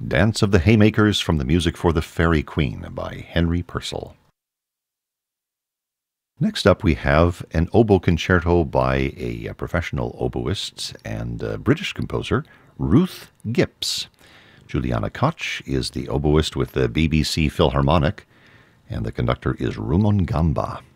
Dance of the Haymakers from the music for The Fairy Queen by Henry Purcell. Next up we have an oboe concerto by a professional oboist and British composer, Ruth Gipps. Juliana Koch is the oboist with the BBC Philharmonic, and the conductor is Rumon Gamba.